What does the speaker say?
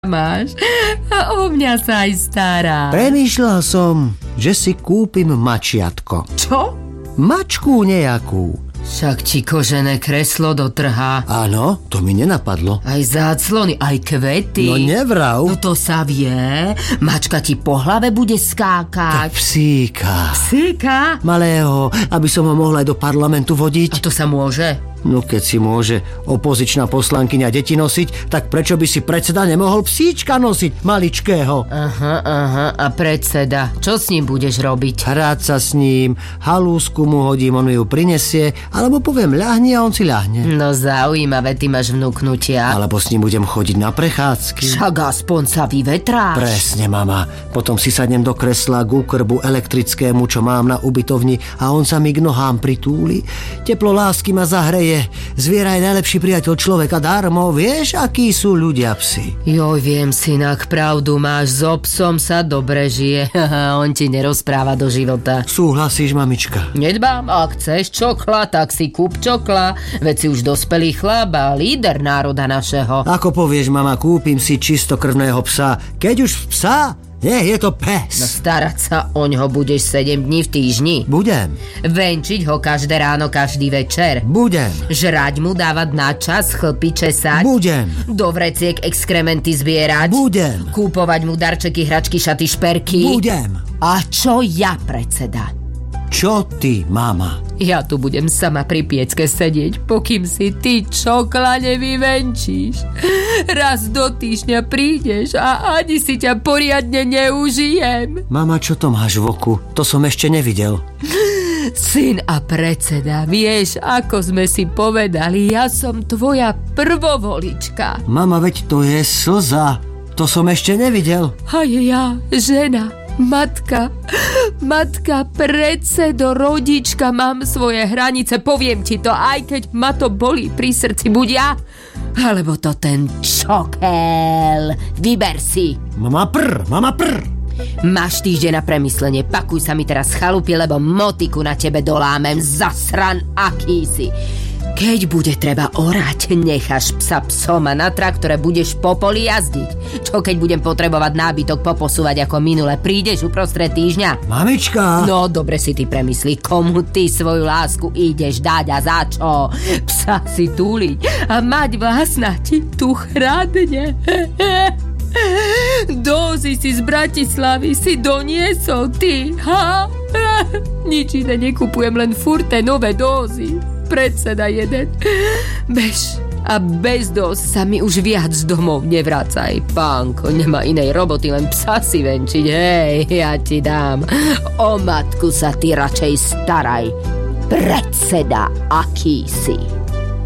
máš a o mňa sa aj stará. Premýšľal som, že si kúpim mačiatko. Čo? Mačku nejakú. Však ti kožené kreslo dotrhá. Áno, to mi nenapadlo. Aj záclony, aj kvety. No nevrav. No to sa vie. Mačka ti po hlave bude skákať. Tak psíka. Psíka? Malého, aby som ho mohla aj do parlamentu vodiť. A to sa môže? No keď si môže opozičná poslankyňa deti nosiť, tak prečo by si predseda nemohol psíčka nosiť, maličkého? Aha, a predseda, čo s ním budeš robiť? Hrať sa s ním, halúsku mu hodím, on ju prinesie, alebo poviem ľahni a on si ľahne. No zaujímavé, ty máš vnúknutia. Alebo s ním budem chodiť na prechádzky. Však aspoň sa vyvetráš. Presne, mama. Potom si sadnem do kresla k úkrbu elektrickému, čo mám na ubytovni a on sa mi k nohám pritúli. Teplo lásky ma zahreje. Zviera je najlepší priateľ človeka darmo. Vieš, akí sú ľudia psi? Joj, viem, synak, pravdu máš. So psom sa dobre žije. On ti nerozpráva do života. Súhlasíš, mamička? Nedbám, ak chceš čokla, tak si kúp čokla. Veď si už dospelý chlap a líder národa našeho. Ako povieš, mama, kúpim si čistokrvného psa. Keď už psa, nie, je to pes. No starať sa o ňoho budeš 7 dní v týždni. Budem. Venčiť ho každé ráno, každý večer. Budem. Žrať mu dávať na čas, chlpy česať. Budem. Do vreciek exkrementy zbierať. Budem. Kúpovať mu darčeky, hračky, šaty, šperky. Budem. A čo ja, predseda? Čo ty, mama? Ja tu budem sama pri piecke sedieť, pokým si ty čokla nevyvenčíš. Raz do týždňa prídeš a ani si ťa poriadne neužijem. Mama, čo to máš v oku? To som ešte nevidel. Syn a predseda, vieš, ako sme si povedali, ja som tvoja prvovolička. Mama, veď to je slza. To som ešte nevidel. A ja, žena, matka, predsedo, rodička, mám svoje hranice, poviem ti to, aj keď ma to bolí pri srdci, buď ja, alebo to ten čokel. Vyber si. Mama prr. Máš týždeň na premyslenie, pakuj sa mi teraz chalupy, lebo motiku na tebe dolámem, zasran aký si. Keď bude treba orať, necháš psa psom a na traktore budeš po poli jazdiť. Čo keď budem potrebovať nábytok poposúvať ako minule, prídeš uprostred týždňa? Mamička! No, dobre si ty premyslí, komu ty svoju lásku ideš dať a za čo? Psa si túliť a mať vlastná ti tu chradne. Dózy si z Bratislavy si doniesol ty, ha? Nič iné nekupujem, len furté nové dózy. Predseda jeden. Bež a bez dóz sa mi už viac domov nevracaj. Pánko, nemá inej roboty, len psa si venčiť. Hej, ja ti dám. O matku sa ty radšej staraj. Predseda aký si.